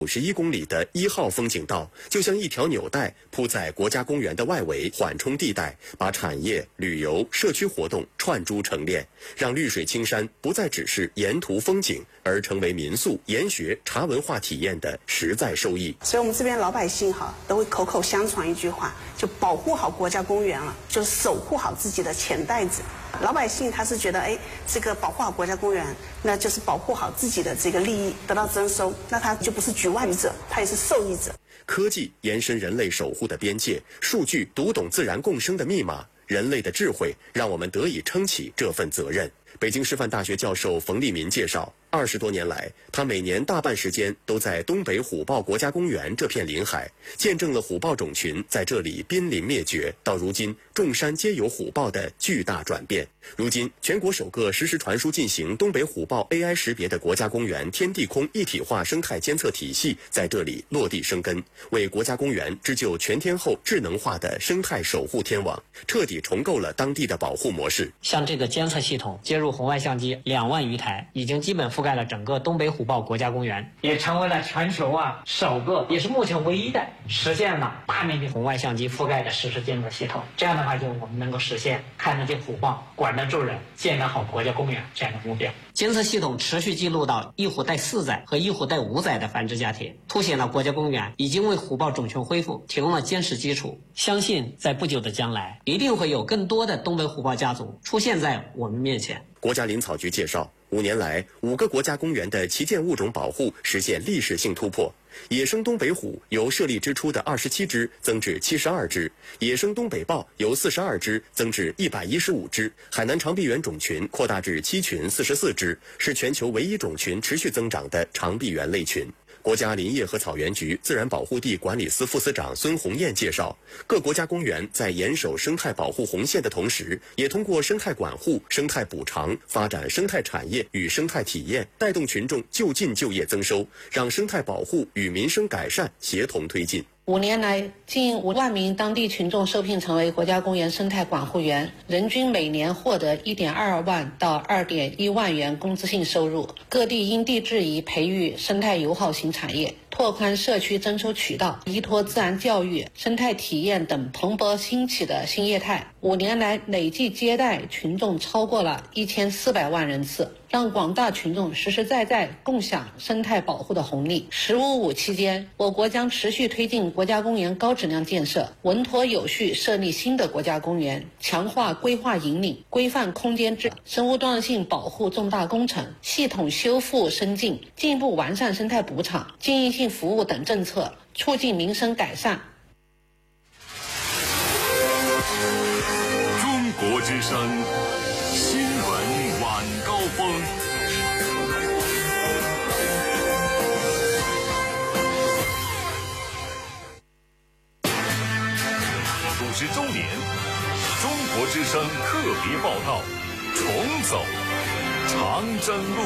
51公里的1号风景道，就像一条纽带铺在国家公园的外围缓冲地带，把产业、旅游、社区活动串珠成链，让绿水青山不再只是沿途风景，而成为民宿、研学、茶文化体验的实在收益。 所以我们这边老百姓都会口口相传一句话，就保护好国家公园了，就守护好自己的钱袋子。老百姓他是觉得，这个保护好国家公园，那就是保护好自己的这个利益得到征收，那他就不是局外者，他也是受益者。 科技延伸人类守护的边界，数据读懂自然共生的密码，人类的智慧让我们得以撑起这份责任。北京师范大学教授冯立民介绍，20多年来，他每年大半时间都在东北虎豹国家公园这片临海，见证了虎豹种群在这里濒临灭绝，到如今众山皆有虎豹的巨大转变。如今，全国首个实时传输进行东北虎豹 AI 识别的国家公园天地空一体化生态监测体系在这里落地生根，为国家公园织就全天候智能化的生态守护天网，彻底重构了当地的保护模式。 像这个监测系统接入红外相机2万余台，已经基本覆盖了整个东北虎豹国家公园，也成为了全球首个，也是目前唯一的实现了大面积红外相机覆盖的实时监测系统。这样的话，就我们能够实现看得见虎豹、管得住人、建得好国家公园这样的目标。监测系统持续记录到一虎带4载和一虎带5载的繁殖家庭，凸显了国家公园已经为虎豹种群恢复提供了坚实基础。相信在不久的将来，一定会有更多的东北虎豹家族出现在我们面前。 国家林草局介绍，5年来，5个国家公园的旗舰物种保护实现历史性突破。野生东北虎由设立之初的27只增至72只，野生东北豹由42只增至115只，海南长臂猿种群扩大至7群44只，是全球唯一种群持续增长的长臂猿类群。国家林业和草原局自然保护地管理司副司长孙红艳介绍，各国家公园在严守生态保护红线的同时，也通过生态管护、生态补偿，发展生态产业与生态体验，带动群众就近就业增收，让生态保护与民生改善协同推进。 5年来，近5万名当地群众受聘成为国家公园生态管护员，人均每年获得1.2万到2.1万元工资性收入。各地因地制宜培育生态友好型产业，拓宽社区征收渠道，依托自然教育、生态体验等蓬勃兴起的新业态。5年来，累计接待群众超过了1400万人次，让广大群众实实在在共享生态保护的红利。“15+5”期间，我国将持续推进国家公园高质量建设，稳妥有序设立新的国家公园，强化规划引领，规范空间质量、生物多样性保护重大工程，系统修复升进，进一步完善生态补偿、经营性服务等政策，促进民生改善。 中国之声新闻晚高峰。50周年，中国之声特别报道：重走长征路。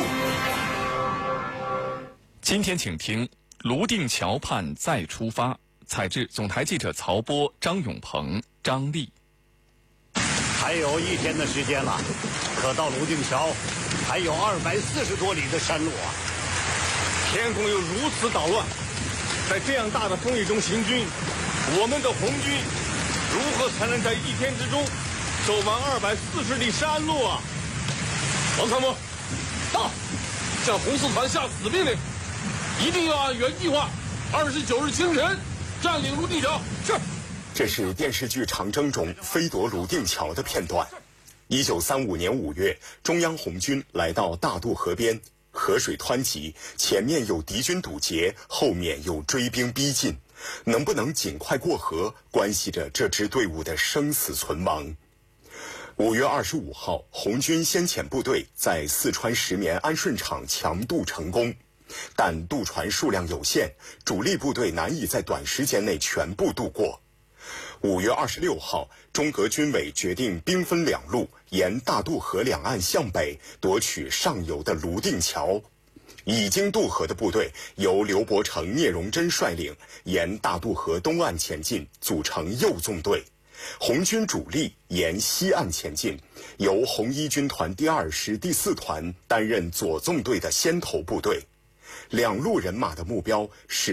今天请听泸定桥畔再出发，采自总台记者曹波、张永鹏、张丽。 还有1天的时间了，可到泸定桥还有240多里的山路啊！ 天空又如此捣乱，在这样大的风雨中行军，我们的红军如何才能在1天之中走完240里山路啊？王参谋，到，向红四团下死命令，一定要按原计划，29日清晨占领泸定桥。是。 这是电视剧《长征》中飞夺泸定桥的片段。1935年5月，中央红军来到大渡河边，河水湍急，前面有敌军堵截，后面有追兵逼近，能不能尽快过河，关系着这支队伍的生死存亡。5月25号，红军先遣部队在四川石棉安顺场强渡成功，但渡船数量有限，主力部队难以在短时间内全部渡过。5月26号，中革军委决定兵分2路，沿大渡河两岸向北夺取上游的泸定桥。已经渡河的部队由刘伯承、聂荣臻率领，沿大渡河东岸前进，组成右纵队。红军主力沿西岸前进，由红一军团第2师第4团担任左纵队的先头部队。 2路人马的目标是